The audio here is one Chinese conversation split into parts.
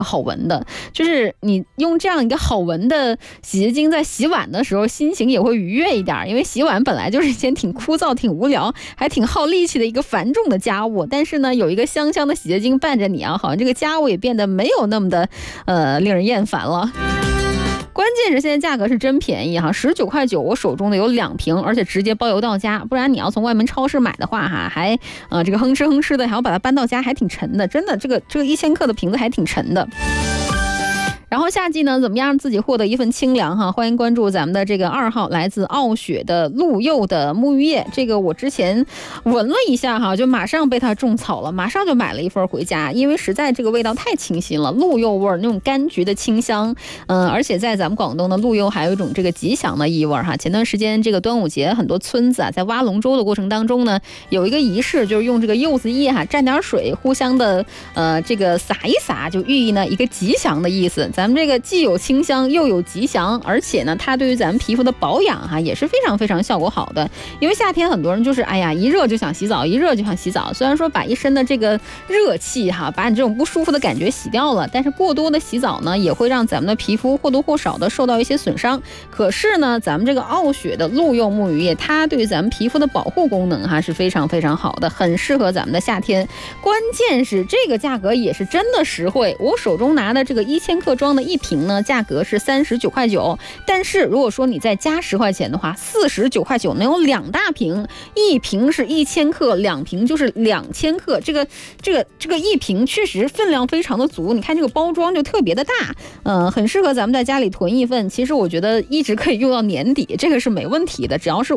好闻的，就是你用这样一个好闻的洗洁精在洗碗的时候，心情也会愉悦一点，因为洗碗本来就是一件挺枯燥、挺无聊、还挺耗力气的一个繁重的家务，但是呢，有一个香香的洗洁精伴着你啊，好像这个家务也变得没有那么的令人厌烦了。关键是现在价格是真便宜哈，19块9，我手中的有2瓶，而且直接包邮到家。不然你要从外面超市买的话哈，还这个哼哧的，还要把它搬到家，还挺沉的。真的，这个1000克的瓶子还挺沉的。然后夏季呢，怎么样让自己获得一份清凉哈？欢迎关注咱们的这个2号，来自傲雪的鹿柚的沐浴液。这个我之前闻了一下哈，就马上被它种草了，马上就买了一份回家，因为实在这个味道太清新了，鹿柚味儿那种柑橘的清香，而且在咱们广东的鹿柚还有一种这个吉祥的意味哈。前段时间这个端午节，很多村子啊在挖龙舟的过程当中呢，有一个仪式，就是用这个柚子叶哈蘸点水，互相的这个撒一撒，就寓意呢一个吉祥的意思。咱们这个既有清香又有吉祥，而且呢它对于咱们皮肤的保养哈也是非常非常效果好的。因为夏天很多人就是哎呀一热就想洗澡，一热就想洗澡，虽然说把一身的这个热气哈，把你这种不舒服的感觉洗掉了，但是过多的洗澡呢也会让咱们的皮肤或多或少的受到一些损伤。可是呢咱们这个傲雪的鹿柚沐浴液，它对于咱们皮肤的保护功能哈是非常非常好的，很适合咱们的夏天。关键是这个价格也是真的实惠，我手中拿的这个1000克装的一瓶呢，价格是39块9，但是如果说你再加10块钱的话，49块9能有2大瓶，一瓶是1000克，2瓶就是2000克，这个一瓶确实分量非常的足，你看这个包装就特别的大，很适合咱们在家里囤一份。其实我觉得一直可以用到年底，这个是没问题的，只要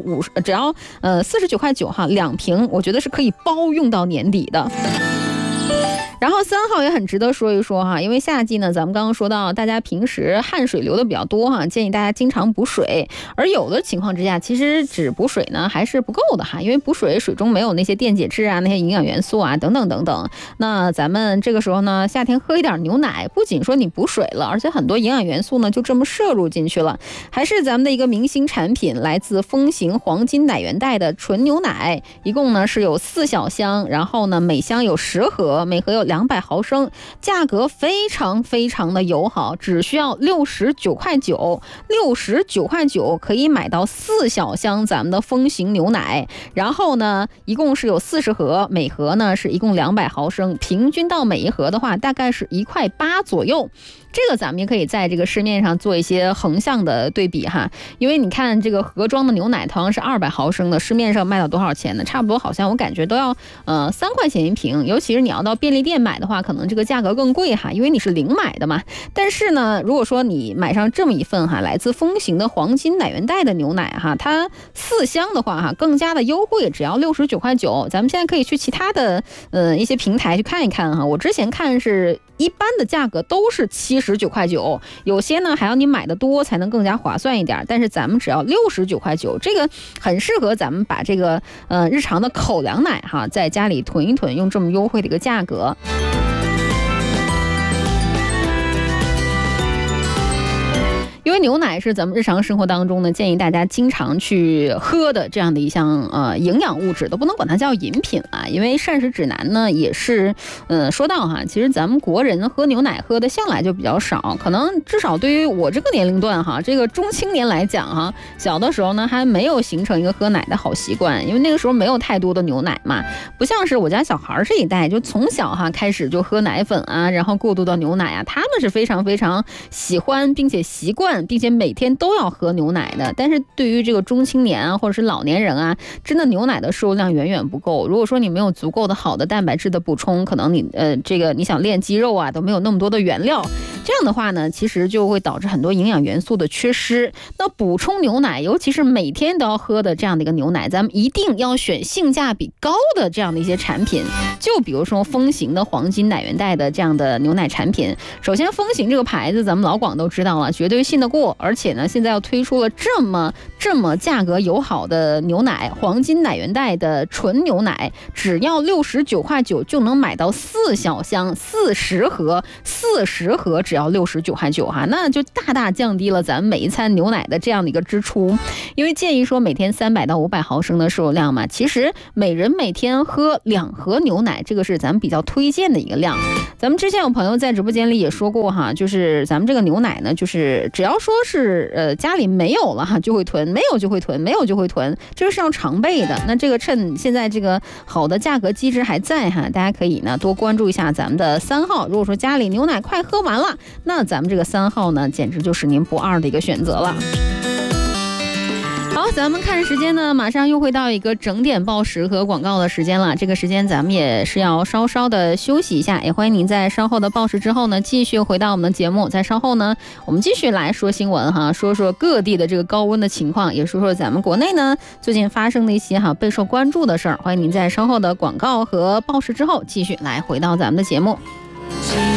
49块9哈，2瓶我觉得是可以包用到年底的。然后3号也很值得说一说哈，因为夏季呢，咱们刚刚说到大家平时汗水流的比较多哈，建议大家经常补水，而有的情况之下，其实只补水呢还是不够的哈，因为补水中没有那些电解质啊、那些营养元素啊等等等等。那咱们这个时候呢，夏天喝一点牛奶，不仅说你补水了，而且很多营养元素呢就这么摄入进去了。还是咱们的一个明星产品，来自风行黄金奶源代的纯牛奶，一共呢是有4小箱，然后呢每箱有10盒，每盒有200毫升，价格非常非常的友好，只需要69块9，69块9可以买到4小箱咱们的风行牛奶。然后呢，一共是有40盒，每盒呢是一共200毫升，平均到每一盒的话，大概是1块8左右。这个咱们也可以在这个市面上做一些横向的对比哈，因为你看这个盒装的牛奶同样是200毫升的，市面上卖到多少钱呢？差不多好像我感觉都要3块钱一瓶，尤其是你要到便利店买的话，可能这个价格更贵哈，因为你是零买的嘛。但是呢，如果说你买上这么一份哈，来自风行的黄金奶源代的牛奶哈，它4箱的话哈，更加的优惠，只要69块9。咱们现在可以去其他的一些平台去看一看哈，我之前看是一般的价格都是79块9，有些呢还要你买的多才能更加划算一点，但是咱们只要69块9，这个很适合咱们把这个日常的口粮奶哈，在家里囤一囤，用这么优惠的一个价格。因为牛奶是咱们日常生活当中呢，建议大家经常去喝的这样的一项营养物质，都不能管它叫饮品啊。因为膳食指南呢也是说到哈，其实咱们国人喝牛奶喝的向来就比较少，可能至少对于我这个年龄段哈，这个中青年来讲哈，小的时候呢还没有形成一个喝奶的好习惯，因为那个时候没有太多的牛奶嘛，不像是我家小孩这一代，就从小哈开始就喝奶粉啊，然后过渡到牛奶啊，他们是非常非常喜欢并且习惯并且每天都要喝牛奶的。但是对于这个中青年啊或者是老年人啊，真的牛奶的摄入量远远不够。如果说你没有足够的好的蛋白质的补充，可能你这个你想练肌肉啊都没有那么多的原料，这样的话呢其实就会导致很多营养元素的缺失。那补充牛奶，尤其是每天都要喝的这样的一个牛奶，咱们一定要选性价比高的这样的一些产品，就比如说风行的黄金奶源代的这样的牛奶产品。首先风行这个牌子咱们老广都知道了，绝对信得过，而且呢现在要推出了这么这么价格友好的牛奶，黄金奶源代的纯牛奶，只要69.9块就能买到4小箱40盒只要69.9块哈，那就大大降低了咱们每一餐牛奶的这样的一个支出。因为建议说每天300到500毫升的摄入量嘛，其实每人每天喝2盒牛奶，这个是咱们比较推荐的一个量。咱们之前有朋友在直播间里也说过哈，就是咱们这个牛奶呢，就是只要说是家里没有了哈就会囤，没有就会囤，这个是要常备的。那这个趁现在这个好的价格机制还在哈，大家可以呢多关注一下咱们的3号。如果说家里牛奶快喝完了，那咱们这个3号呢，简直就是您不二的一个选择了。好，咱们看时间呢，马上又会到一个整点报时和广告的时间了。这个时间咱们也是要稍稍的休息一下，也欢迎您在稍后的报时之后呢，继续回到我们的节目。在稍后呢，我们继续来说新闻哈，说说各地的这个高温的情况，也说说咱们国内呢最近发生的一些备受关注的事儿。欢迎您在稍后的广告和报时之后，继续来回到咱们的节目。